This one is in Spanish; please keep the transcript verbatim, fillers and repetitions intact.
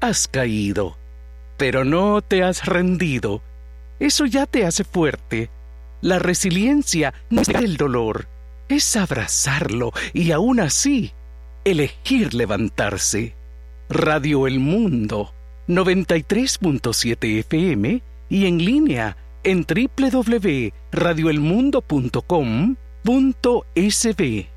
Has caído, pero no te has rendido. Eso ya te hace fuerte. La resiliencia no es el dolor, es abrazarlo y aún así elegir levantarse. Radio El Mundo, noventa y tres punto siete F M y en línea en doble u doble u doble u punto radio el mundo punto com punto es be.